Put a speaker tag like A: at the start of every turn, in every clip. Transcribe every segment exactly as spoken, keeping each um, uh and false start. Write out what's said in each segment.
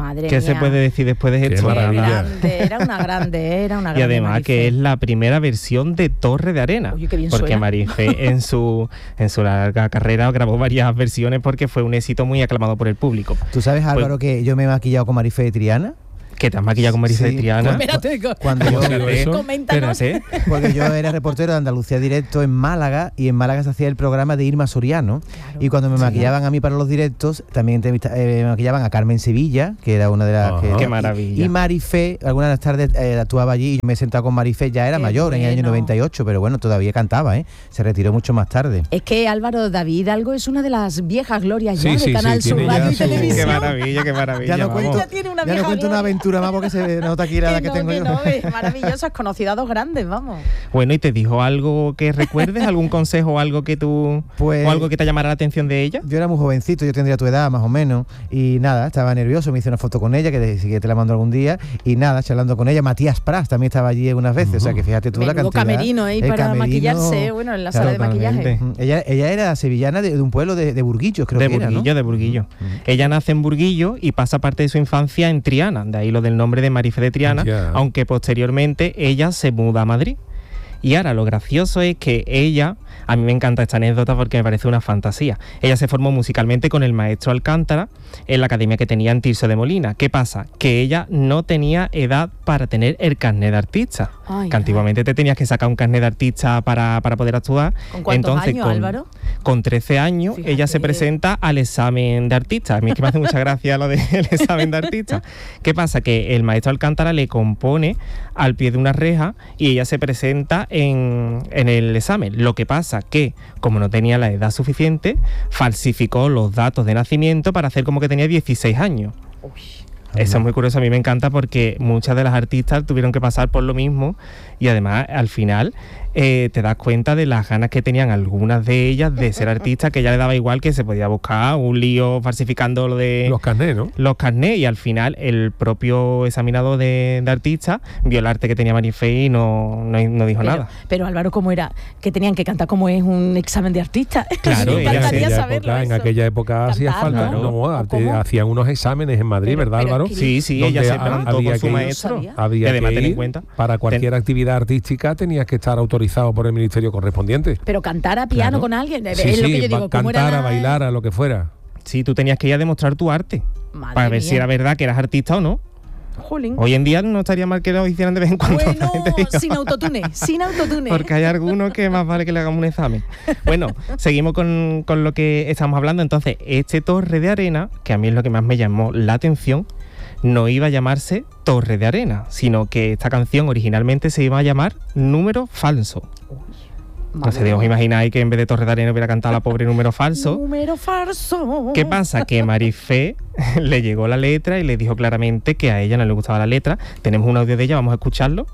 A: Madre
B: ¿Qué
A: mía.
B: se puede decir después de esto?
A: Era grande, era una grande, era una grande.
B: Y además
A: Marifé.
B: que es la primera versión de Torre de Arena.
A: Oye, qué bien
B: porque
A: suena.
B: Marifé en su, en su larga carrera grabó varias versiones porque fue un éxito muy aclamado por el público.
C: ¿Tú sabes, Álvaro, pues, que yo me he maquillado con Marifé de Triana?
B: ¿Que te has maquillado con Marifé
C: Sí.
B: de Triana?
A: Espérate,
C: Cuando yo,
A: coméntanos.
C: Porque yo era reportero de Andalucía Directo en Málaga, y en Málaga se hacía el programa de Irma Soriano, claro, y cuando me sí. maquillaban a mí para los directos, también eh, me maquillaban a Carmen Sevilla, que era una de las... Que,
B: ¡Qué maravilla!
C: Y, y Marifé, algunas de las tardes eh, actuaba allí, y yo me he sentado con Marifé, ya era
A: Qué
C: mayor,
A: bueno.
C: en el año noventa y ocho, pero bueno, todavía cantaba, ¿eh? Se retiró mucho más tarde.
A: Es que Álvaro, David Hidalgo es una de las viejas glorias
D: sí,
A: ya
D: sí,
A: de Canal
D: sí,
A: Sur Radio y
D: su...
A: Televisión.
B: ¡Qué maravilla, qué maravilla!
C: Ya no cuento,
A: ya tiene una,
C: ya no cuento una aventura más porque se nota aquí la edad que,
A: no,
C: tengo
A: que
C: yo.
A: No, es maravilloso, has conocido a dos grandes, vamos.
B: Bueno, ¿y te dijo algo que recuerdes? ¿Algún consejo o algo que tú
C: pues,
B: o algo que te llamara la atención de ella?
C: Yo era muy jovencito, yo tendría tu edad más o menos, y nada, estaba nervioso, me hice una foto con ella, que te, que te la mando algún día, y nada, charlando con ella. Matías Prats también estaba allí algunas veces, uh-huh. o sea que fíjate tú. Menudo la cantidad.
A: Camerino, ¿eh? Para camerino, maquillarse, bueno, en la claro, sala de maquillaje.
C: Ella, ella era sevillana de, de un pueblo de, de Burguillos, creo
B: de
C: que
B: Burguillo,
C: era, ¿no?
B: De Burguillo, uh-huh. Ella nace en Burguillo y pasa parte de su infancia en Triana, de ahí lo del nombre de Marifé de Triana, yeah. aunque posteriormente ella se muda a Madrid. Y ahora lo gracioso es que ella, a mí me encanta esta anécdota porque me parece una fantasía. Ella se formó musicalmente con el maestro Alcántara en la academia que tenía en Tirso de Molina. ¿Qué pasa? Que ella no tenía edad para tener el carnet de artista. Ay, que antiguamente ay. te tenías que sacar un carnet de artista para, para poder actuar.
A: ¿Con cuántos
B: Entonces,
A: años,
B: con,
A: Álvaro?
B: Con trece años, Fíjate. ella se presenta al examen de artista. A mí es que me hace mucha gracia lo del examen de artista. ¿Qué pasa? Que el maestro Alcántara le compone al pie de una reja y ella se presenta en, en el examen. Lo que pasa que, como no tenía la edad suficiente, falsificó los datos de nacimiento para hacer como que tenía dieciséis años. Uy. Eso es muy curioso, a mí me encanta porque muchas de las artistas tuvieron que pasar por lo mismo y además al final eh, te das cuenta de las ganas que tenían algunas de ellas de ser artistas, que ya le daba igual, que se podía buscar un lío falsificando lo de...
D: Los carnés, ¿no?
B: Los carnés, y al final el propio examinador de, de artistas vio el arte que tenía Marifé y no, no, no dijo
A: pero,
B: nada.
A: Pero Álvaro, ¿cómo era? Que tenían que cantar como es un examen de artista.
B: Claro,
D: en aquella, época, en aquella época hacía falta,
B: claro.
D: no, te, hacían unos exámenes en Madrid, pero, ¿verdad,
B: pero,
D: Álvaro?
B: Sí, sí, ella se plantó con su maestro.
D: Había
B: además,
D: que
B: ten
D: ir,
B: en cuenta,
D: para cualquier ten... actividad artística tenías que estar autorizado por el ministerio correspondiente.
A: Pero cantar a piano claro. con alguien,
D: sí,
A: es
D: sí,
A: lo que yo digo.
D: Cantar,
A: ¿cómo era
D: a bailar, a lo que fuera.
B: Sí, tú tenías que ir a demostrar tu arte.
A: Madre
B: para ver
A: mía.
B: si era verdad que eras artista o no.
A: Jolín.
B: Hoy en día no estaría mal que lo hicieran de vez en cuando.
A: Bueno, sin autotune, sin autotune.
B: Porque hay algunos que más vale que le hagamos un examen. Bueno, seguimos con, con lo que estamos hablando. Entonces, este Torre de Arena, que a mí es lo que más me llamó la atención, no iba a llamarse Torre de Arena, sino que esta canción originalmente se iba a llamar Número Falso. Uy, no sé, os imagináis que en vez de Torre de Arena hubiera cantado la pobre Número Falso.
A: Número falso.
B: ¿Qué pasa? Que Marifé le llegó la letra y le dijo claramente que a ella no le gustaba la letra. Tenemos un audio de ella, vamos a escucharlo.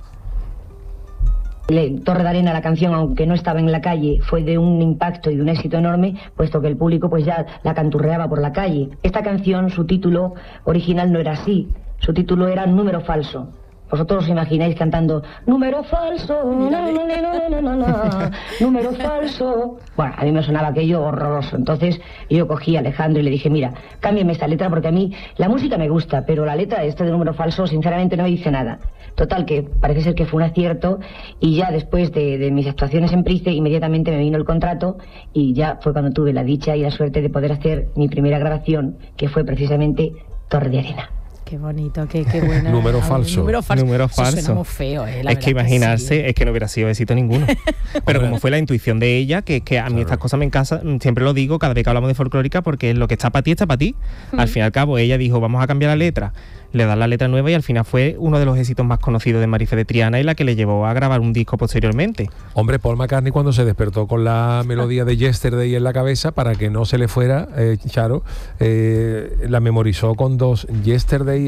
E: Torre de Arena, la canción, aunque no estaba en la calle, fue de un impacto y de un éxito enorme, puesto que el público pues ya la canturreaba por la calle. Esta canción, su título original no era así, su título era Número Falso. Vosotros os imagináis cantando número falso, na, na, na, na, na, na, número falso. Bueno, a mí me sonaba aquello horroroso. Entonces yo cogí a Alejandro y le dije, mira, cámbiame esta letra porque a mí la música me gusta, pero la letra este de número falso sinceramente no me dice nada. Total, que parece ser que fue un acierto, y ya después de, de mis actuaciones en Price, inmediatamente me vino el contrato y ya fue cuando tuve la dicha y la suerte de poder hacer mi primera grabación, que fue precisamente Torre de Arena.
A: Qué bonito, qué, qué bueno.
D: Número falso.
A: Número falso.
B: Número
A: Eso
B: falso.
A: suena muy feo, eh, la
B: es que imaginarse,
A: que sí.
B: es que no hubiera sido éxito ninguno. Pero como fue la intuición de ella, que, que a mí claro. estas cosas me encasan, siempre lo digo cada vez que hablamos de folclórica, porque lo que está para ti está para ti. Mm. Al fin y al cabo, ella dijo, vamos a cambiar la letra. Le dan la letra nueva y al final fue uno de los éxitos más conocidos de Marifé de Triana y la que le llevó a grabar un disco posteriormente.
D: Hombre, Paul McCartney cuando se despertó con la melodía de Yesterday en la cabeza, para que no se le fuera, eh, Charo, eh, la memorizó con dos. Yesterday es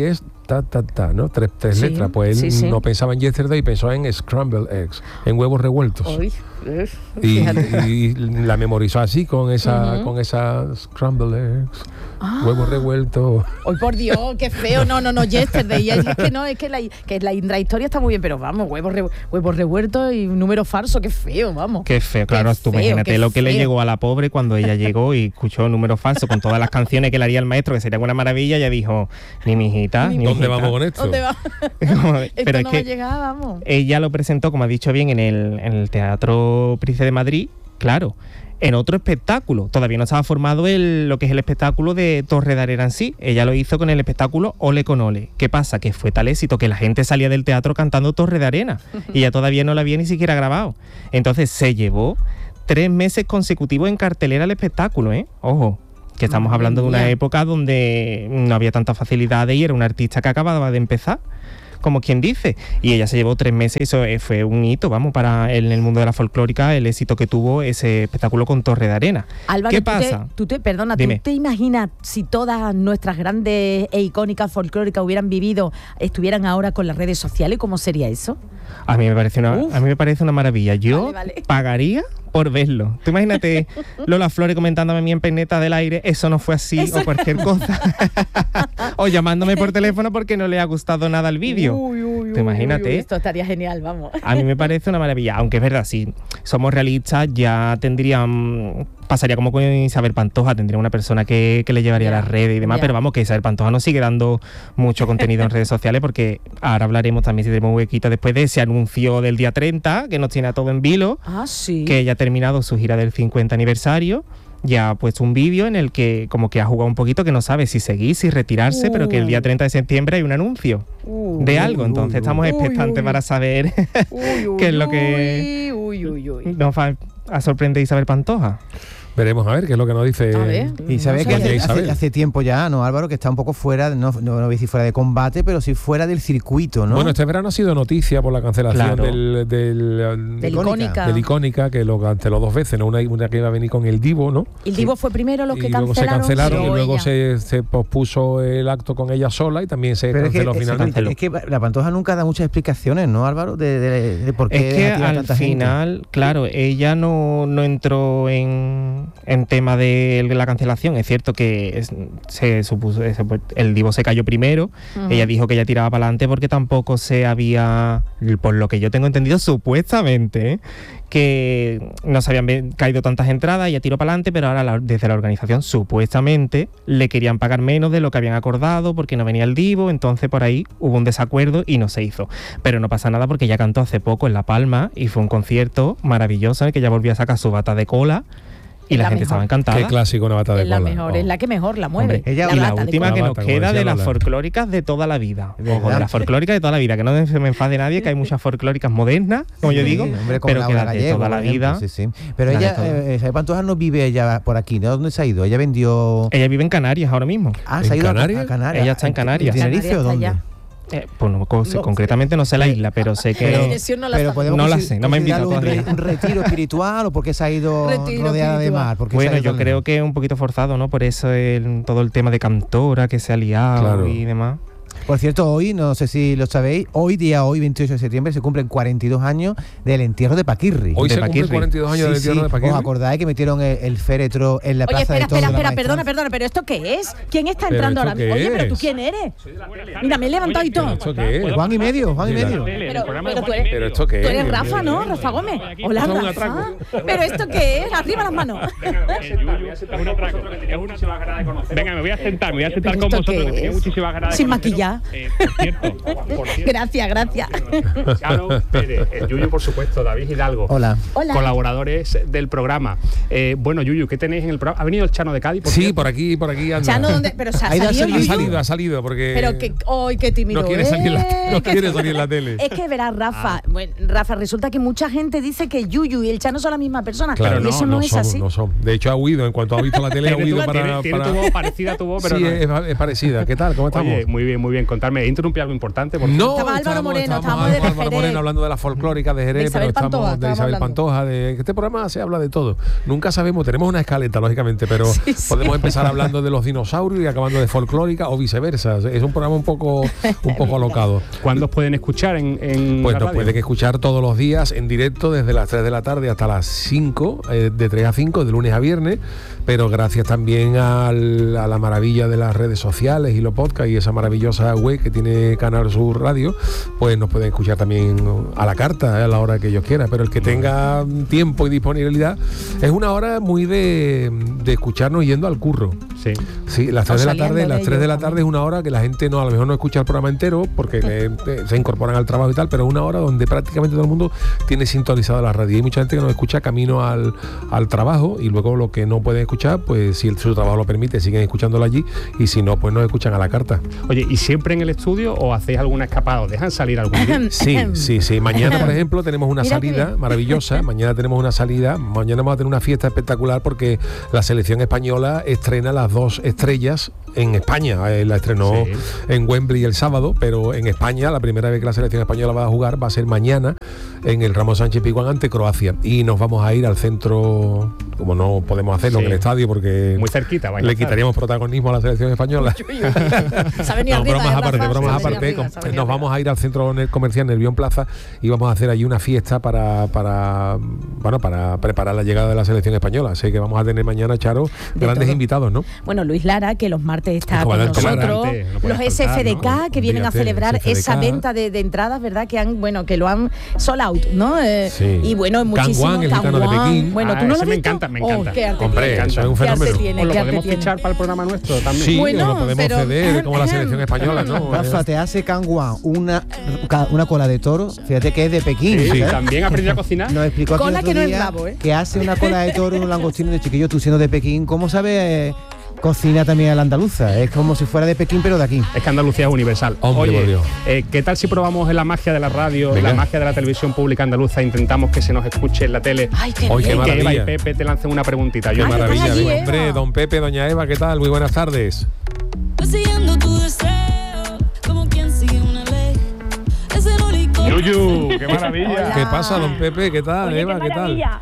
D: ta, ta, ta, ¿no? Tres, tres
A: Sí,
D: letras. Pues él
A: sí, sí.
D: no pensaba en Yesterday, pensó en Scrambled Eggs, en huevos revueltos.
A: Uy, eh,
D: Y,
A: fíjate.
D: y la memorizó así, con esa,
A: Ujú.
D: con esa Scrambled Eggs,
A: Ah.
D: huevos revueltos.
A: Hoy por Dios, qué feo. No, no, no, Yesterday. Es, es que no, es que la, que la intrahistoria está muy bien, pero vamos, huevos, re, huevos revueltos y un número falso, qué feo, vamos.
B: Qué feo, claro,
A: Qué
B: tú
A: feo,
B: imagínate
A: qué
B: lo que le
A: feo.
B: llegó a la pobre cuando ella llegó y escuchó números falsos con todas las canciones que le haría el maestro, que sería una maravilla. Ella dijo, ni mi hijita, ni mi
D: ¿Dónde
B: hijita.
D: vamos con esto?
A: ¿Dónde va?
B: Pero
A: Esto
B: es
A: no va a
B: que
A: llegar, vamos.
B: ella lo presentó, como ha dicho bien, en el, en el Teatro Príncipe de Madrid, claro, en otro espectáculo. Todavía no estaba formado el, lo que es el espectáculo de Torre de Arena en sí. Ella lo hizo con el espectáculo Ole con Ole. ¿Qué pasa? Que fue tal éxito que la gente salía del teatro cantando Torre de Arena y ella todavía no la había ni siquiera grabado. Entonces se llevó tres meses consecutivos en cartelera el espectáculo, ¿eh? Ojo, que estamos
A: Madre
B: hablando de una
A: mía.
B: época donde no había tantas facilidades y era una artista que acababa de empezar, como quien dice, y ella se llevó tres meses y eso eh, fue un hito, vamos, para el, en el mundo de la folclórica, el éxito que tuvo ese espectáculo con Torre de Arena.
A: Álvaro,
B: ¿Qué
A: tú te-
B: pasa?
A: Tú te, perdona,
B: Dime.
A: ¿tú te imaginas si todas nuestras grandes e icónicas folclóricas hubieran vivido, estuvieran ahora con las redes sociales? ¿Cómo sería eso?
B: A mí me parece una,
A: Uf.
B: a mí me parece una maravilla. Yo
A: Vale, vale.
B: pagaría por verlo. Tú imagínate Lola Flores comentándome a mí en Peineta del Aire, eso no fue así,
A: Eso-
B: o cualquier cosa. O llamándome por teléfono porque no le ha gustado nada el vídeo.
A: Uy, uy,
B: Tú
A: uy,
B: imagínate.
A: uy, esto estaría genial, vamos.
B: A mí me parece una maravilla, aunque es verdad, si somos realistas, ya tendrían, pasaría como con Isabel Pantoja, tendría una persona que, que le llevaría
A: Ya,
B: a las redes y demás,
A: ya.
B: pero vamos, que Isabel Pantoja nos sigue dando mucho contenido en redes sociales, porque ahora hablaremos también, si tenemos un huequito, después de ese anuncio del día treinta, que nos tiene a todo en vilo,
A: Ah, sí.
B: que ella ha terminado su gira del cincuenta aniversario. Ya ha puesto un vídeo en el que como que ha jugado un poquito, que no sabe si seguir, si retirarse, pero que el día treinta de septiembre hay un anuncio
A: Uh,
B: de algo, entonces
D: uy,
B: estamos
A: uy,
B: expectantes
A: uy.
B: para saber
A: uy, uy,
B: qué es lo que
A: Uy, uy, uy.
B: nos va a sorprender Isabel Pantoja.
D: Veremos a ver qué es lo que nos dice.
A: A ver.
C: Y sabes
A: No
C: que
A: sabía.
C: hace,
D: Isabel.
C: hace, hace tiempo ya, ¿no, Álvaro? Que está un poco fuera, no, no, no voy a decir fuera de combate, pero sí fuera del circuito, ¿no?
D: Bueno, este verano ha sido noticia por la cancelación
B: Claro.
D: del, del,
A: Del
C: Icónica.
A: Icónica.
D: del Icónica, que lo canceló dos veces, ¿no? Una, una que iba a venir con el Divo, ¿no?
A: El Divo fue primero los
D: y
A: que
D: luego
A: cancelaron.
D: se cancelaron
A: sí,
D: y luego
A: ella.
D: se, se pospuso el acto con ella sola y también se
C: Pero es que,
D: canceló
C: es,
D: finalmente.
C: es que la Pantoja nunca da muchas explicaciones, ¿no, Álvaro? De, de, de por qué
B: Es que
C: deja tirar
B: al
C: tanta gente.
B: final, claro, ella no, no entró en, en tema de la cancelación. Es cierto que es- se supuso, ese- el Divo se cayó primero.
A: Ujú.
B: Ella dijo que ella tiraba para adelante porque tampoco se había, por lo que yo tengo entendido, supuestamente, ¿eh? que no se habían ve- caído tantas entradas, ella tiró para adelante, pero ahora la- desde la organización supuestamente le querían pagar menos de lo que habían acordado porque no venía el Divo, entonces por ahí hubo un desacuerdo y no se hizo. Pero no pasa nada porque ella cantó hace poco en La Palma y fue un concierto maravilloso en el que ella volvió a sacar su bata de cola y
A: Es
B: la,
A: la
B: gente
A: mejor.
B: estaba encantada.
D: Qué clásico, una bata de
A: Es la
D: cola.
A: mejor,
D: Oh.
A: es la que mejor la mueve.
B: Hombre,
C: Ella-
B: y la
A: bata de
B: última
A: cola.
B: que
D: cola.
B: nos
D: Como
B: queda
D: decía
B: de las
D: Lola.
B: folclóricas de toda la vida.
C: ¿Verdad?
B: Ojo, de las folclóricas de toda la vida, que no se me enfade nadie, que hay muchas folclóricas modernas, como yo
C: Sí,
B: digo,
C: hombre, como
B: pero que
C: Laura
B: las de
C: Gallego,
B: toda la
C: por ejemplo,
B: vida.
C: sí, sí. Pero
B: La de
C: ella,
B: todo.
C: eh, Isabel Pantoja no vive ella por aquí, ¿no? ¿Dónde se ha ido? Ella vendió...
B: Ella vive en Canarias ahora mismo.
C: Ah,
D: ¿En
C: se ha ido a-
D: Canarias?
C: a Canarias.
B: Ella está en Canarias.
C: ¿En Tenerife
A: Canarias
C: o
A: está
C: dónde?
A: allá.
B: Eh, pues no, co-
A: No.
B: concretamente no sé la isla, pero sé que...
A: La dirección no la
C: Pero
A: sabe.
C: podemos
B: No la
C: consi-
B: sé, no me ha invitado
C: considerarlo un,
B: todavía.
C: re- un retiro espiritual o porque se ha ido
A: Retiro
C: rodeada de
A: espiritual.
C: mar. ¿Por qué se
B: Bueno,
C: ha ido
B: yo
C: tan
B: creo
C: lejos?
B: que es un poquito forzado, ¿no? Por eso el- todo el tema de cantora que se ha liado
D: Claro.
B: y demás.
C: Por cierto, hoy, no sé si lo sabéis, hoy día hoy, veintiocho de septiembre, se cumplen cuarenta y dos años del entierro de Paquirri.
D: Hoy
B: de
D: se cumplen
B: Paquirri.
D: cuarenta y dos años
C: Sí,
D: del entierro
C: sí.
D: de Paquirri.
C: ¿Os acordáis que metieron el, el féretro en la
A: Oye,
C: plaza
A: espera,
C: de toros
A: espera,
C: de la
A: espera, perdona,
C: Maestranza?
A: perdona, pero ¿esto qué es? ¿Quién está
D: ¿Pero
A: entrando
D: esto
A: ahora?
D: qué
A: Oye, pero tú
D: es?
A: quién eres? Mira, me he levantado y todo.
D: ¿Esto qué es?
C: Juan y medio, Juan y
D: Mira.
C: medio.
A: Pero, pero tú eres,
D: ¿Pero esto qué
A: tú
D: es?
A: eres Rafa, ¿no? Rafa Gómez. Hola,
D: Esto es un
A: Rafa.
D: atraco.
A: ¿Pero esto qué es? Arriba las manos.
F: Venga, me voy a sentar, me voy a sentar
A: ¿Pero
F: con
A: esto
F: vosotros,
A: qué
F: que tenía
A: es?
F: muchísimas ganas de
A: Sin
F: conoceros.
A: maquillar.
F: Eh, por cierto, por cierto,
A: Gracias, gracias.
F: Chano Pérez, el Yuyu, por supuesto, David Hidalgo.
C: Hola.
A: Hola.
F: Colaboradores del programa. Eh, bueno, Yuyu, ¿qué tenéis en el programa? ¿Ha venido el Chano de Cádiz? Por
D: Sí,
F: cierto?
D: por aquí, por aquí anda.
A: Chano, ¿dónde? Pero se ha
C: Ha ido a
A: salido
C: salir-
D: Ha
A: Yuyu.
D: salido, ha salido, porque...
A: Pero que, ¡ay, qué tímido!
D: No quiere
A: es!
D: salir en la- no
A: Que-
D: quiere salir en la tele.
A: Es que verás, Rafa, bueno, Rafa, resulta que mucha gente dice que Yuyu y el Chano son la misma persona.
D: Claro,
A: y eso no, es
D: son,
A: así.
D: no son. De hecho, ha huido. En cuanto ha visto la tele, ha
F: Tiene
D: huido
F: tu-
D: para...
F: tiene, tiene
D: para-
F: tu voz parecida a tu voz, pero
D: sí,
F: no.
D: es, es parecida. ¿Qué tal? ¿Cómo estamos?
F: Oye, muy bien, muy bien. pueden contarme? ¿He interrumpido algo importante? Porque
D: No,
A: Estaba Álvaro Moreno, estábamos de
D: Álvaro
A: Jerez.
D: Moreno hablando de la folclórica de Jerez,
A: De Isabel
D: pero estamos
A: Pantoja,
D: de
A: estábamos
D: Isabel
A: hablando.
D: Pantoja, de este programa se habla de todo. Nunca sabemos, tenemos una escaleta, lógicamente, pero
A: Sí, sí.
D: podemos empezar hablando de los dinosaurios y acabando de folclórica o viceversa. Es un programa un poco, un poco alocado.
F: ¿cuándo os pueden escuchar en, en
D: Pues
F: la
D: nos
F: radio?
D: pueden escuchar todos los días en directo desde las tres de la tarde hasta las cinco, eh, de tres a cinco, de lunes a viernes, pero gracias también al, a la maravilla de las redes sociales y los podcasts y esa maravillosa web que tiene Canal Sur Radio, pues nos pueden escuchar también a la carta, eh, a la hora que ellos quieran, pero el que tenga tiempo y disponibilidad, es una hora muy de, de escucharnos yendo al curro.
F: Sí.
D: Sí, las tres
A: O
D: de la
A: saliendo
D: tarde,
A: de
D: las tres
A: ello
D: de la
A: también.
D: tarde es una hora que la gente no, a lo mejor no escucha el programa entero porque le- eh, se incorporan al trabajo y tal, pero es una hora donde prácticamente todo el mundo tiene sintonizada la radio. Hay mucha gente que nos escucha camino al, al trabajo y luego lo que no pueden escuchar, pues si el- su trabajo lo permite, siguen escuchándolo allí y si no, pues nos escuchan a la carta.
F: Oye, ¿y siempre en el estudio o hacéis alguna escapada? ¿Os dejan salir algún día?
D: Sí, sí, sí. Mañana, por ejemplo, tenemos una
A: Mira qué
D: salida
A: bien.
D: maravillosa. Mañana tenemos una salida. Mañana vamos a tener una fiesta espectacular porque la selección española estrena las dos estrellas en España. Eh, la estrenó
F: Sí.
D: en Wembley el sábado, pero en España la primera vez que la selección española va a jugar va a ser mañana en el Ramón Sánchez Pizjuán ante Croacia. Y nos vamos a ir al centro, como no podemos hacerlo
F: Sí.
D: en el estadio porque
F: Muy cerquita, vais a
D: le
F: estar.
D: quitaríamos protagonismo a la selección española.
A: Sabe ni
D: No,
A: arriba,
D: bromas
A: ¿eh,
D: aparte,
A: Rafa?
D: bromas
A: Sabe ni
D: aparte.
A: arriba,
D: com-
A: sabe ni
D: Nos
A: arriba.
D: vamos a ir al centro ne- comercial Nervión Plaza y vamos a hacer allí una fiesta para, para, bueno, para preparar la llegada de la selección española. Así que vamos a tener mañana, Charo, grandes
A: todo.
D: invitados, ¿no?
A: Bueno, Luis Lara, que los martes está
D: El
A: con
D: comandante
A: nosotros,
F: Lara. No puede
A: los
F: faltar,
A: S F D K
F: ¿no?
A: que vienen a
D: Fíjate,
A: celebrar
D: S F D K.
A: esa venta de, de entradas, ¿verdad? Que han, bueno, que lo han sold out, ¿no? Eh,
D: Sí.
A: Y bueno, muchísimo.
D: Wan, el gitano de
A: Wan.
D: Pekín.
A: Bueno,
F: Ah,
A: ¿tú no lo
F: ese
A: has
F: me
A: visto?
F: encanta, me
A: Oh,
F: encanta.
A: qué arte
D: Hombre,
A: tiene.
D: eso es un
A: Qué arte
D: fenómeno.
A: tiene,
F: ¿O lo
A: qué arte
F: podemos
A: tiene.
F: fichar para el programa nuestro también?
D: Sí,
A: Bueno,
D: lo podemos
A: pero-
D: ceder como la selección española, ¿no?
C: Rafa, te hace Kangwan una, ca- una cola de toro, fíjate que es de Pekín.
F: Sí,
C: ¿sabes?
F: también aprendió a cocinar.
C: Nos explicó aquí
A: Cola
C: el otro
A: que no es
C: día
A: rabo, ¿eh?
C: que hace una cola de toro, un langostino de chiquillo, tú siendo de Pekín, ¿cómo sabes eh, cocina también a la andaluza? Es como si fuera de Pekín, pero de aquí.
F: Es que Andalucía es universal.
D: Hombre, por
F: Oye,
D: Dios.
F: eh, ¿qué tal si probamos en la magia de la radio,
D: Venga.
F: la magia de la televisión pública andaluza, intentamos que se nos escuche en la tele?
A: Ay, qué
D: Oye,
A: bien.
D: qué
F: Que Eva y
D: maravilla.
F: Pepe te lancen una preguntita.
D: Qué
F: Yo
A: Ay, están
D: maravilla,
A: allí,
D: de-
A: Eva.
D: hombre, don Pepe, doña Eva, ¿qué tal? Muy buenas tardes.
G: Persiguiendo tu deseo, como quien sigue una ley. Es el único.
F: Yuyu, qué maravilla.
D: ¿Qué pasa, don Pepe? ¿Qué tal,
H: Oye,
D: Eva?
H: qué
D: ¿Qué tal?
H: maravilla.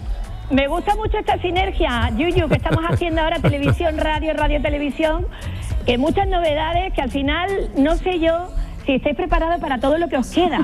H: Me gusta mucho esta sinergia, Yuyu, que estamos haciendo ahora, televisión, radio, radio, televisión, que muchas novedades que al final no sé yo si estáis preparados para todo lo que os queda.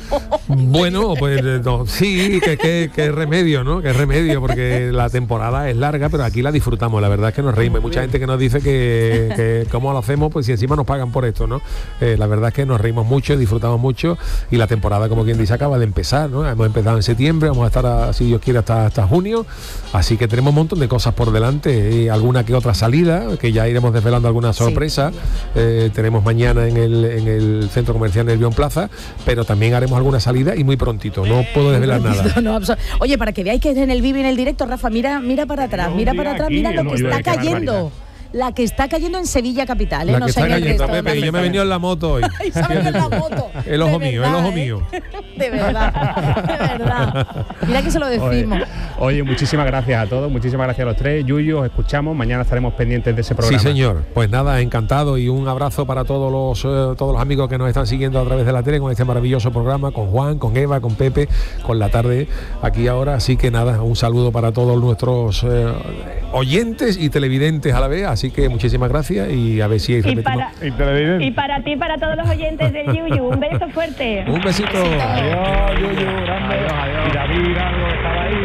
D: Bueno, pues eh, no, sí, que, que, que remedio, ¿no? Que remedio, porque la temporada es larga, pero aquí la disfrutamos. La verdad es que nos reímos. Hay mucha gente que nos dice que, que cómo lo hacemos, pues si encima nos pagan por esto, ¿no? Eh, la verdad es que nos reímos mucho, disfrutamos mucho y la temporada, como quien dice, acaba de empezar, ¿no? Hemos empezado en septiembre, vamos a estar, a- si Dios quiere, hasta, hasta junio. Así que tenemos un montón de cosas por delante y alguna que otra salida, que ya iremos desvelando alguna sorpresa. Eh, tenemos mañana en el, en el centro comercial Nervión Plaza, pero también haremos alguna salida y muy prontito. No puedo desvelar nada.
A: No, no, absol- Oye, para que veáis que es en el vivo y en el directo, Rafa, mira, mira para atrás,
F: No
A: mira
F: diga
A: para atrás,
F: aquí,
A: mira lo
F: no
A: que
F: diga,
A: está
F: qué
A: cayendo.
F: barbaridad.
A: La que está cayendo en Sevilla capital, ¿eh?
D: La
A: no
D: que
A: sé
D: está
A: en el
D: cayendo,
A: resto de
D: Pepe, y yo me he venido en la moto hoy.
A: Ay, ¿sabes qué es la moto?
D: El ojo
A: De
D: mío,
A: verdad,
D: el ojo
A: ¿eh?
D: mío.
A: De verdad, de verdad. Mira que se lo
F: Oye,
A: decimos.
F: oye, muchísimas gracias a todos, muchísimas gracias a los tres. Yuyu, os escuchamos, mañana estaremos pendientes de ese programa.
D: Sí, señor. Pues nada, encantado y un abrazo para todos los eh, todos los amigos que nos están siguiendo a través de la tele con este maravilloso programa, con Juan, con Eva, con Pepe, con la tarde aquí ahora. Así que nada, un saludo para todos nuestros eh, oyentes y televidentes a la vez. Así que muchísimas gracias y a ver si
H: Y
D: repetimos.
H: para, y para ti, para todos los oyentes del Yuyu, un beso fuerte.
D: Un besito.
F: Adiós, Yuyu, grande. Adiós, adiós. Y David, algo, estaba ahí.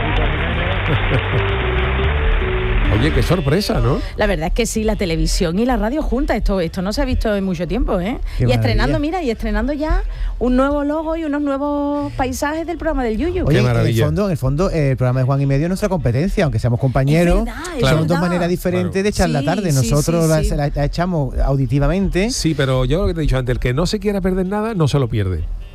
D: Oye, qué sorpresa, ¿no?
A: La verdad es que sí, la televisión y la radio juntas, esto, esto no se ha visto en mucho tiempo, ¿eh?
C: Qué
A: y estrenando,
C: maravilla.
A: mira, y estrenando ya un nuevo logo y unos nuevos paisajes del programa del Yuyu.
C: Oye, en el
D: maravilla.
C: fondo, en el fondo, eh, el programa de Juan y Medio es nuestra competencia, aunque seamos compañeros,
A: Es verdad, es
C: son
A: verdad.
C: dos maneras diferentes
D: Claro.
C: de echar la
A: Sí,
C: tarde.
A: sí,
C: Nosotros
A: sí,
C: la,
A: sí.
C: la- la echamos auditivamente.
D: Sí, pero yo lo que te he dicho antes, el que no se quiera perder nada, no se lo pierde.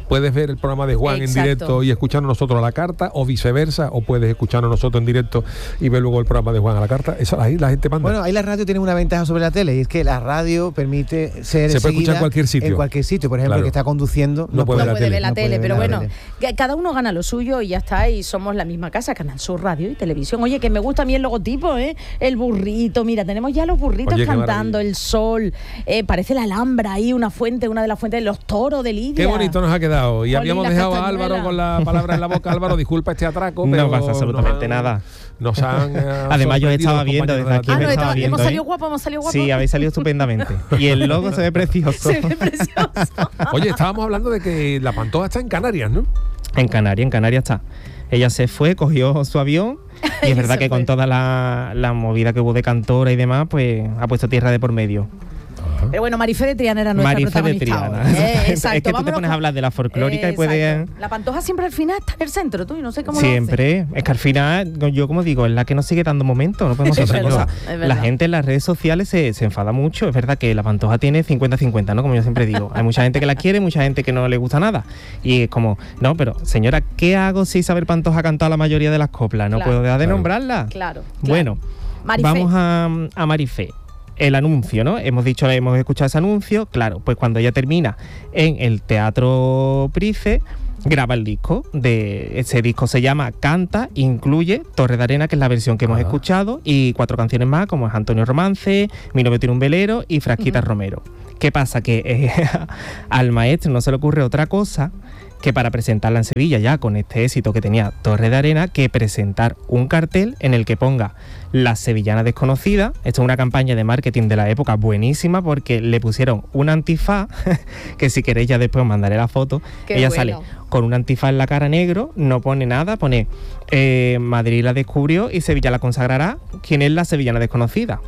D: puedes ver el programa de Juan
A: Exacto.
D: en directo y escucharnos nosotros a la carta, o viceversa, o puedes escucharnos nosotros en directo y ver luego el programa de Juan a la carta. Eso ahí la gente manda.
C: Bueno, ahí la radio tiene una ventaja sobre la tele, y es que la radio permite ser
D: Se puede escuchar
C: seguida
D: en cualquier sitio.
C: En cualquier sitio, por ejemplo,
D: Claro.
C: el que está conduciendo
D: No puede
A: No
D: la
A: puede
D: tele.
A: ver la
C: No
A: tele,
C: puede
A: pero
C: ver la
A: bueno,
C: tele.
A: que cada uno gana lo suyo y ya está, y somos la misma casa, Canal Sur Radio y Televisión. Oye, que me gusta a mí el logotipo, ¿eh? El burrito, mira, tenemos ya los burritos
D: Oye, qué
A: cantando,
D: maravilla.
A: el sol, eh, parece la Alhambra ahí, una fuente, una de las fuentes de los toros de Lidia.
D: Qué bonito nos ha quedado. Y
A: Jolín,
D: habíamos
A: las
D: dejado a
A: castañuelas.
D: Álvaro con la palabra en la boca. Álvaro, disculpa este atraco,
B: No
D: pero
B: pasa absolutamente
D: nos han-
B: nada.
D: Nos han eh,
B: Además, yo
D: sorprendido
B: estaba
D: los
B: viendo
D: compañeros
B: desde
D: de la
B: aquí,
A: Ah,
B: me
A: no,
D: tele.
B: estaba
A: estaba-
B: viendo,
A: hemos salido
B: ¿eh?
A: guapos, hemos salido guapos.
B: Sí, habéis salido estupendamente. Y el logo se ve precioso.
A: Se ve precioso.
D: Oye, estábamos hablando de que la Pantoja está en Canarias, ¿no?
B: En Canarias, en Canarias está. Ella se fue, cogió su avión y
A: Y
B: es verdad
A: se
B: que
A: fue.
B: con toda la, la movida que hubo de cantora y demás, pues ha puesto tierra de por medio.
A: Pero bueno, Marifé de Triana era nuestra
B: Marifé de
A: protagonista
B: Triana.
A: hoy, ¿eh?
B: Es
A: Exacto.
B: que tú te
A: Vámonos
B: pones a
A: con-
B: hablar de la folclórica y
A: Exacto.
B: puedes...
A: La Pantoja siempre al final está en el centro, tú, y no sé cómo lo
B: Siempre, es que al final, yo como digo, es la que nos sigue dando momento, no podemos
A: Es
B: hacer otra
A: verdad,
B: cosa.
A: es verdad.
B: La gente en las redes sociales se, se enfada mucho, es verdad que la Pantoja tiene cincuenta cincuenta, ¿no? Como yo siempre digo, hay mucha gente que la quiere, mucha gente que no le gusta nada. Y es como, no, pero señora, ¿qué hago si Isabel Pantoja ha cantado la mayoría de las coplas? No
A: Claro.
B: puedo dejar de
D: Claro.
B: nombrarla.
A: Claro, claro.
B: Bueno,
A: Marifé.
B: vamos a, a Marifé. El anuncio, ¿no? Hemos dicho, hemos escuchado ese anuncio. Claro, pues cuando ella termina en el Teatro Price, graba el disco. De ese disco se llama Canta, incluye Torre de Arena, que es la versión que hemos
D: Ah.
B: escuchado, y cuatro canciones más, como es Antonio Romance, Mi novio tiene un velero y Frasquita Romero. ¿Qué pasa? Que eh, al maestro no se le ocurre otra cosa que para presentarla en Sevilla, ya con este éxito que tenía Torre de Arena, que presentar un cartel en el que ponga La Sevillana Desconocida. Esto es una campaña de marketing de la época buenísima, porque le pusieron un antifaz, que si queréis ya después os mandaré la foto.
A: Qué
B: Ella
A: bueno.
B: sale con un antifaz en la cara negro, no pone nada, pone eh, Madrid la descubrió y Sevilla la consagrará. ¿Quién es la Sevillana Desconocida?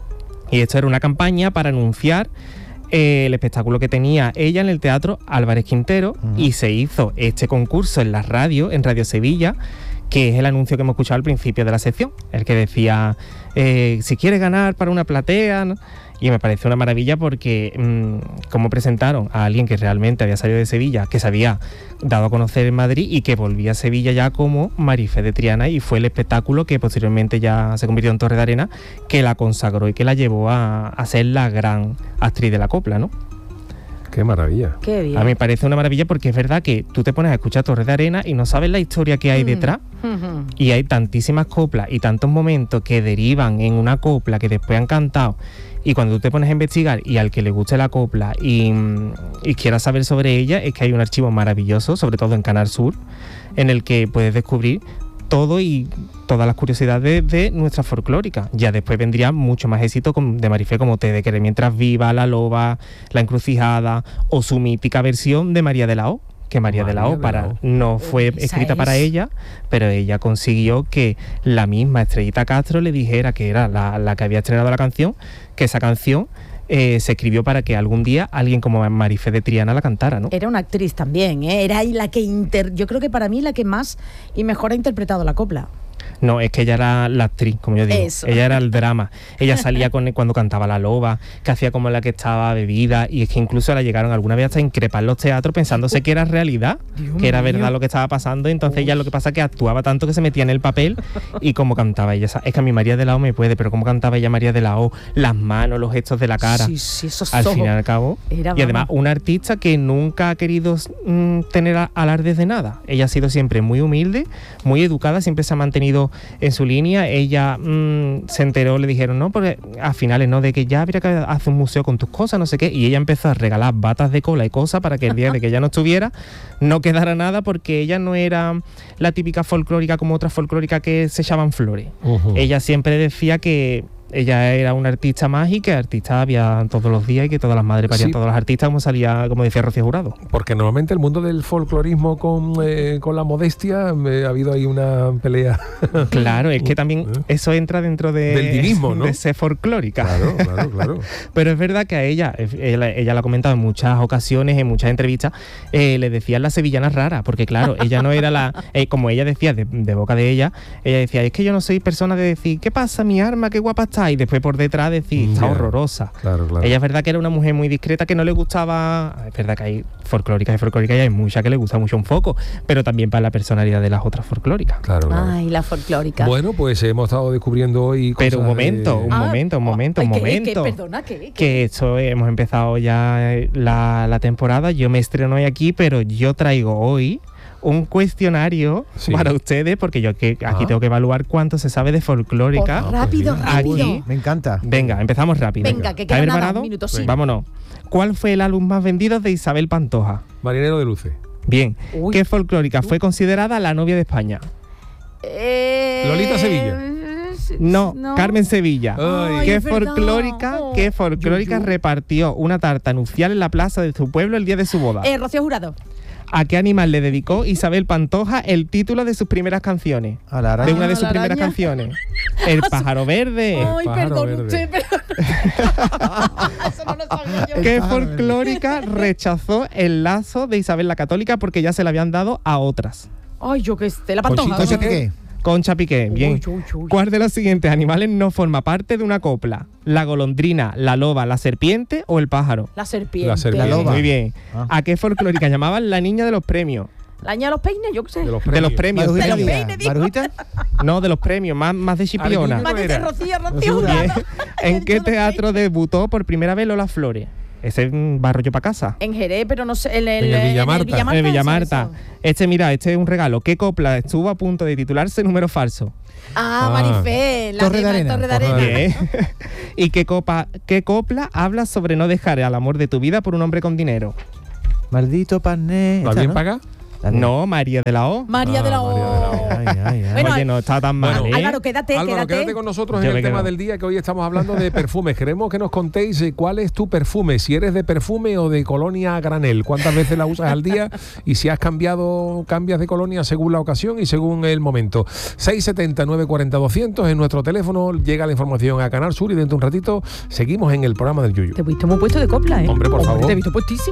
B: Y esto era una campaña para anunciar eh, el espectáculo que tenía ella en el Teatro Álvarez Quintero,
C: Ujú.
B: y se hizo este concurso en la radio, en Radio Sevilla, que es el anuncio que hemos escuchado al principio de la sección, el que decía, eh, si quieres ganar para una platea, ¿no? Y me parece una maravilla porque mmm, como presentaron a alguien que realmente había salido de Sevilla, que se había dado a conocer en Madrid y que volvía a Sevilla ya como Marifé de Triana, y fue el espectáculo que posteriormente ya se convirtió en Torre de Arena, que la consagró y que la llevó a, a ser la gran actriz de la copla, ¿no?
D: Qué maravilla.
A: Qué bien.
B: A mí me parece una maravilla porque es verdad que tú te pones a escuchar Torre de Arena y no sabes la historia que hay
A: Mm.
B: detrás.
A: Ujú.
B: Y hay tantísimas coplas y tantos momentos que derivan en una copla que después han cantado. Y cuando tú te pones a investigar, y al que le guste la copla y, mm, y quiera saber sobre ella, es que hay un archivo maravilloso, sobre todo en Canal Sur, en el que puedes descubrir todo y todas las curiosidades de nuestra folclórica. Ya después vendría mucho más éxito con- de Marifé, como Te de querer mientras viva, La loba, La encrucijada, o su mítica versión de María de la O, que María, de la
D: María
B: O
D: de
B: para,
D: la O.
B: no fue
A: Esa
B: escrita
A: es.
B: para ella, pero ella consiguió que la misma Estrellita Castro le dijera, que era la, la que había estrenado la canción, que esa canción eh, se escribió para que algún día alguien como Marifé de Triana la cantara, ¿no?
A: Era una actriz también, ¿eh? Era ahí la que inter... Yo creo que para mí la que más y mejor ha interpretado la copla.
B: No, es que ella era la actriz, como yo digo.
A: Eso.
B: Ella era el drama. Ella salía con cuando cantaba La loba, que hacía como la que estaba bebida, y es que incluso la llegaron alguna vez hasta a increpar los teatros pensándose que era realidad,
A: Dios
B: que era
A: mío.
B: verdad lo que estaba pasando. Entonces ella lo que pasa es que actuaba tanto que se metía en el papel, y como cantaba ella. Es que a mi María de la O me puede, pero como cantaba ella María de la O, las manos, los gestos de la cara.
A: Sí, sí, esos
B: Al
A: ojos.
B: fin y al cabo.
A: Era,
B: Y además,
A: vamos.
B: una artista que nunca ha querido mm, tener a- alardes de nada. Ella ha sido siempre muy humilde, muy educada, siempre se ha mantenido en su línea. Ella mm, se enteró, le dijeron, no, porque a finales, ¿no? De que ya habría que hacer un museo con tus cosas, no sé qué. Y ella empezó a regalar batas de cola y cosas para que el día de que ella no estuviera, no quedara nada, porque ella no era la típica folclórica como otras folclóricas que se echaban flores.
D: Ujú.
B: Ella siempre decía que ella era una artista más, y que artistas había todos los días, y que todas las madres parían
D: Sí.
B: todos los artistas, como salía, como decía Rocío Jurado.
D: Porque normalmente el mundo del folclorismo con, eh, con la modestia, eh, ha habido ahí una pelea.
B: Claro, es que también
D: ¿Eh?
B: eso entra dentro de,
D: Del divismo, ¿no?
B: de ser folclórica.
D: Claro, claro, claro.
B: Pero es verdad que a ella, eh, ella, ella lo ha comentado en muchas ocasiones, en muchas entrevistas, eh, le decían la sevillana rara, porque claro, ella no era la, eh, como ella decía, de, de boca de ella, ella decía, es que yo no soy persona de decir, ¿qué pasa, mi arma, qué guapa está gusta y después por detrás decir, está
D: Ya.
B: horrorosa.
D: Claro, claro.
B: Ella es verdad que era una mujer muy discreta, que no le gustaba, es verdad que hay folclóricas y folclóricas y hay muchas que le gusta mucho un foco, pero también para la personalidad de las otras folclóricas.
D: Claro, claro.
A: Ay, la folclórica.
D: Bueno, pues hemos estado descubriendo hoy cosas
B: Pero un momento,
D: de-
B: un
A: Ah,
B: momento, un
A: oh,
B: momento,
A: ay,
B: un
A: ¿qué,
B: momento.
A: qué? Perdona, ¿qué? ¿Qué?
B: Que esto eh, hemos empezado ya eh, la, la temporada, yo me estreno hoy aquí, pero yo traigo hoy un cuestionario
D: Sí.
B: para ustedes, porque yo que aquí
D: Ah.
B: tengo que evaluar cuánto se sabe de folclórica.
A: Oh, rápido,
D: pues
B: mira.
A: rápido.
B: Aquí.
C: Me encanta.
B: Venga, empezamos rápido.
A: Venga, que
B: ¿Estáis
A: queda nada,
B: preparados?
A: un minuto, sí.
B: Vámonos. ¿Cuál fue el álbum más vendido de Isabel Pantoja?
D: Marinero de Luces.
B: Bien.
A: Uy.
B: ¿Qué folclórica fue considerada la novia de España?
A: Eh,
D: Lolita Sevilla.
B: No, Carmen Sevilla.
D: Ay.
B: ¿Qué
A: es verdad.
B: folclórica,
A: Oh,
B: qué folclórica
A: Yuyu.
B: repartió una tarta nupcial en la plaza de su pueblo el día de su boda?
A: Eh, Rocío Jurado.
B: ¿A qué animal le dedicó Isabel Pantoja el título de sus primeras canciones?
C: A la
B: De
C: araña.
B: una de
A: ¿A
B: sus
A: la
B: primeras
A: araña?
B: canciones. El pájaro verde.
A: Ay,
D: pájaro
A: perdón,
D: verde.
A: usted, perdón. Eso no lo sabía yo.
B: ¿Qué
C: El pájaro verde.
B: folclórica rechazó el lazo de Isabel la Católica porque ya se le habían dado a otras?
A: Ay, yo que sé, la pantoja.
D: Conchita
C: Concha Piqué.
B: Concha Piqué, bien.
A: Uy, uy, uy.
B: ¿Cuál de los siguientes animales no forma parte de una copla? ¿La golondrina, la loba, la serpiente o el pájaro?
A: La serpiente.
D: La serpiente.
C: La loba.
B: Muy bien.
C: Ah.
B: ¿A qué folclórica llamaban la niña de los premios?
A: La niña de los peines, yo qué sé.
D: De los
B: De los
D: premios.
B: premios.
C: Marujita
A: los
C: Díaz.
A: peines, digo.
C: Marujita.
B: No, de los premios, más, más de chipiona.
D: Alguno.
A: Más que
D: era?
A: Rocío, Rocío
C: Rocío
A: Jurado.
B: Bien. ¿En
A: Yo
B: qué
A: no sé.
B: teatro debutó por primera vez Lola Flores? Ese es un barro yo para casa.
A: En Jerez, pero no sé. En el,
D: En el Villamarta.
A: Villamarta,
B: En Villamarta.
A: eso, eso.
B: Este, mira, este es un regalo. ¿Qué copla estuvo a punto de titularse Número Falso?
A: Ah,
D: Ah.
A: Torre la
C: Torre de
A: de
C: Arena.
A: Torre de
D: Torre de
A: Arena.
D: Arena.
B: Bien. ¿Y qué, copa, qué copla habla sobre no dejar al amor de tu vida por un hombre con dinero?
C: Maldito pané.
D: ¿Está
C: Esta,
D: bien
C: ¿no?
D: paga?
C: La de-
B: No, María de la O.
A: María
D: Ah,
A: de la
D: María de la O.
A: O.
C: Ay, ay, ay.
A: Bueno,
B: Oye, no está tan mal,
D: bueno,
B: ¿eh?
A: Álvaro, quédate,
D: Álvaro,
A: quédate.
D: quédate con nosotros
B: Yo
D: en
B: me
D: el tema
B: quedo.
D: del día, que hoy estamos hablando de perfumes. Queremos que nos contéis eh, cuál es tu perfume, si eres de perfume o de colonia a granel, cuántas veces la usas al día y si has cambiado, cambias de colonia según la ocasión y según el momento. seis setenta, nueve cuarenta, doscientos en nuestro teléfono, llega la información a Canal Sur y dentro de un ratito seguimos en el programa del Yuyu.
A: Te he visto muy puesto de copla, ¿eh?
D: Hombre, por favor.
A: Te he visto puestísimo.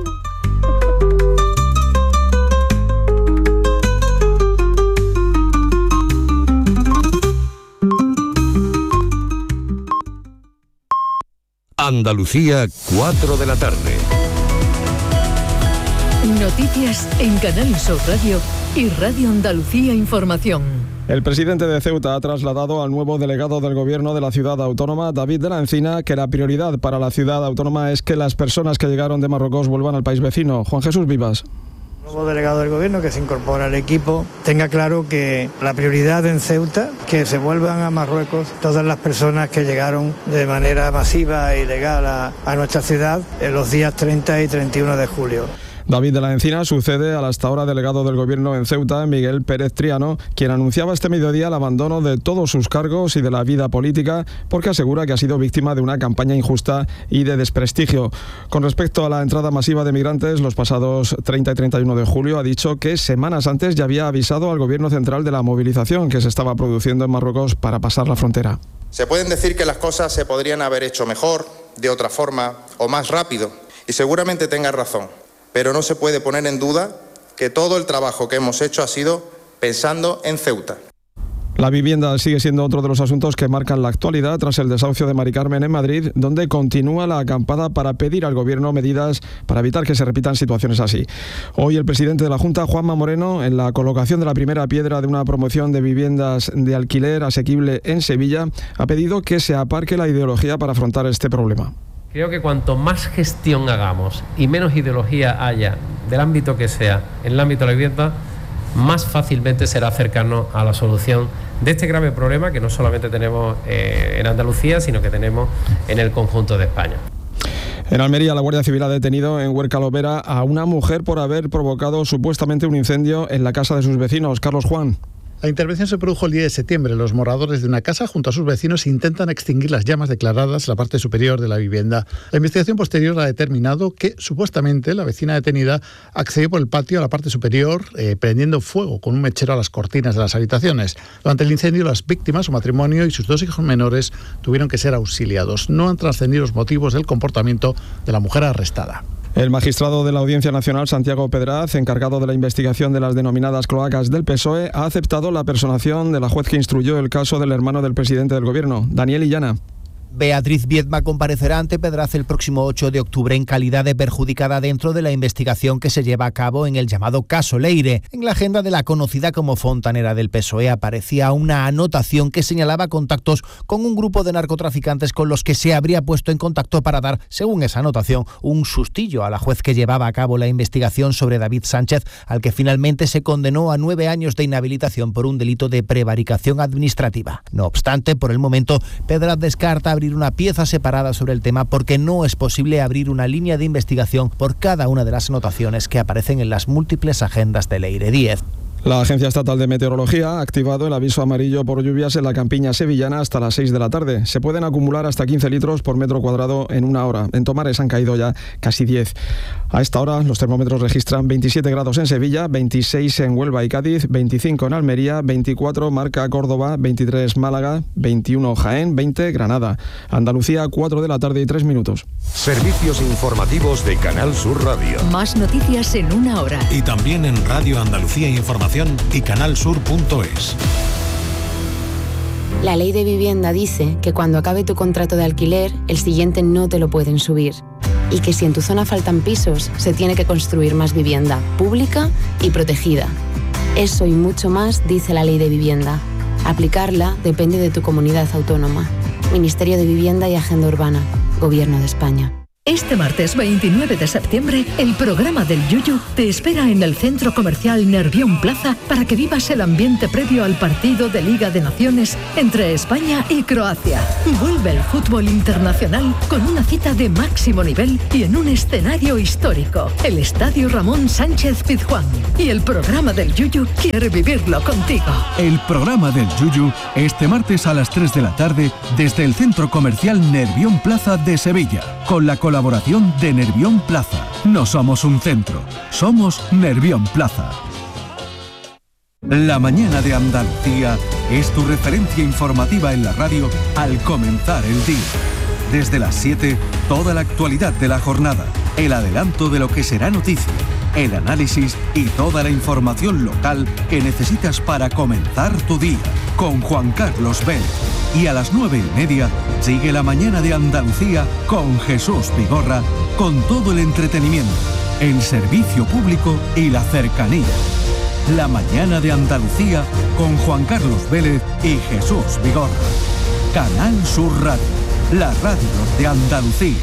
I: Andalucía, cuatro de la tarde.
J: Noticias en Canal Sur Radio y Radio Andalucía Información.
K: El presidente de Ceuta ha trasladado al nuevo delegado del gobierno de la ciudad autónoma, David de la Encina, que la prioridad para la ciudad autónoma es que las personas que llegaron de Marruecos vuelvan al país vecino. Juan Jesús Vivas.
L: El nuevo delegado del gobierno que se incorpora al equipo tenga claro que la prioridad en Ceuta, que se vuelvan a Marruecos todas las personas que llegaron de manera masiva e ilegal a, a nuestra ciudad en los días treinta y treinta y uno de julio.
K: David de la Encina sucede al hasta ahora delegado del gobierno en Ceuta, Miguel Pérez Triano, quien anunciaba este mediodía el abandono de todos sus cargos y de la vida política porque asegura que ha sido víctima de una campaña injusta y de desprestigio. Con respecto a la entrada masiva de migrantes los pasados treinta y treinta y uno de julio, ha dicho que semanas antes ya había avisado al gobierno central de la movilización que se estaba produciendo en Marruecos para pasar la frontera.
M: Se pueden decir que las cosas se podrían haber hecho mejor, de otra forma o más rápido, y seguramente tenga razón. Pero no se puede poner en duda que todo el trabajo que hemos hecho ha sido pensando en Ceuta.
K: La vivienda sigue siendo otro de los asuntos que marcan la actualidad tras el desahucio de Mari Carmen en Madrid, donde continúa la acampada para pedir al gobierno medidas para evitar que se repitan situaciones así. Hoy el presidente de la Junta, Juanma Moreno, en la colocación de la primera piedra de una promoción de viviendas de alquiler asequible en Sevilla, ha pedido que se aparque la ideología para afrontar este problema.
N: Creo que cuanto más gestión hagamos y menos ideología haya, del ámbito que sea, en el ámbito de la vivienda, más fácilmente será acercarnos a la solución de este grave problema que no solamente tenemos eh, en Andalucía, sino que tenemos en el conjunto de España.
K: En Almería, la Guardia Civil ha detenido en Huerca Lobera a una mujer por haber provocado supuestamente un incendio en la casa de sus vecinos. Carlos Juan.
O: La intervención se produjo el diez de septiembre. Los moradores de una casa junto a sus vecinos intentan extinguir las llamas declaradas en la parte superior de la vivienda. La investigación posterior ha determinado que supuestamente la vecina detenida accedió por el patio a la parte superior eh, prendiendo fuego con un mechero a las cortinas de las habitaciones. Durante el incendio, las víctimas, su matrimonio y sus dos hijos menores tuvieron que ser auxiliados. No han trascendido los motivos del comportamiento de la mujer arrestada.
K: El magistrado de la Audiencia Nacional, Santiago Pedraz, encargado de la investigación de las denominadas cloacas del P S O E, ha aceptado la personación de la juez que instruyó el caso del hermano del presidente del gobierno, Daniel Illana.
P: Beatriz Viedma comparecerá ante Pedraz el próximo ocho de octubre en calidad de perjudicada dentro de la investigación que se lleva a cabo en el llamado caso Leire. En la agenda de la conocida como fontanera del P S O E aparecía una anotación que señalaba contactos con un grupo de narcotraficantes con los que se habría puesto en contacto para dar, según esa anotación, un sustillo a la juez que llevaba a cabo la investigación sobre David Sánchez, al que finalmente se condenó a nueve años de inhabilitación por un delito de prevaricación administrativa. No obstante, por el momento, Pedraz descarta abrir una pieza separada sobre el tema porque no es posible abrir una línea de investigación por cada una de las anotaciones que aparecen en las múltiples agendas de Leire Díez.
K: La Agencia Estatal de Meteorología ha activado el aviso amarillo por lluvias en la campiña sevillana hasta las seis de la tarde. Se pueden acumular hasta quince litros por metro cuadrado en una hora. En Tomares han caído ya casi diez. A esta hora los termómetros registran veintisiete grados en Sevilla, veintiséis en Huelva y Cádiz, veinticinco en Almería, veinticuatro marca Córdoba, veintitrés Málaga, veintiuno Jaén, veinte Granada. Andalucía, cuatro de la tarde y tres minutos.
I: Servicios informativos de Canal Sur Radio.
J: Más noticias en una hora.
Q: Y también en Radio Andalucía Información y canalsur punto es.
R: La ley de vivienda dice que cuando acabe tu contrato de alquiler, el siguiente no te lo pueden subir. Y que si en tu zona faltan pisos, se tiene que construir más vivienda, pública y protegida. Eso y mucho más dice la ley de vivienda. Aplicarla depende de tu comunidad autónoma. Ministerio de Vivienda y Agenda Urbana. Gobierno de España.
J: Este martes veintinueve de septiembre, el programa del Yuyu te espera en el Centro Comercial Nervión Plaza para que vivas el ambiente previo al partido de Liga de Naciones entre España y Croacia. Vuelve el fútbol internacional con una cita de máximo nivel y en un escenario histórico, el Estadio Ramón Sánchez Pizjuán. Y el programa del Yuyu quiere vivirlo contigo.
S: El programa del Yuyu este martes a las tres de la tarde desde el Centro Comercial Nervión Plaza de Sevilla, con la colaboración Colaboración de Nervión Plaza. No somos un centro, somos Nervión Plaza. La mañana de Andalucía es tu referencia informativa en la radio al comenzar el día. Desde las siete, toda la actualidad de la jornada, el adelanto de lo que será noticia, el análisis y toda la información local que necesitas para comenzar tu día, con Juan Carlos Vélez. Y a las nueve y media sigue la mañana de Andalucía con Jesús Vigorra, con todo el entretenimiento, el servicio público y la cercanía. La mañana de Andalucía con Juan Carlos Vélez y Jesús Vigorra. Canal Sur Radio, la radio de Andalucía.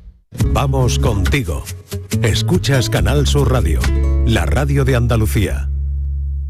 I: Vamos contigo. Escuchas Canal Sur Radio, la radio de Andalucía.